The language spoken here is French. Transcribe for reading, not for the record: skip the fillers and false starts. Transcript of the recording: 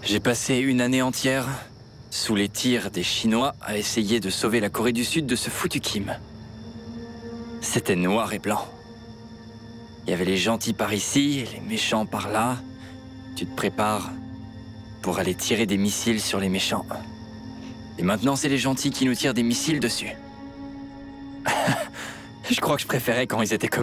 J'ai passé une année entière, sous les tirs des Chinois, à essayer de sauver la Corée du Sud de ce foutu Kim. C'était noir et blanc. Il y avait les gentils par ici et les méchants par là. Tu te prépares pour aller tirer des missiles sur les méchants. Et maintenant, c'est les gentils qui nous tirent des missiles dessus. Je crois que je préférais quand ils étaient comme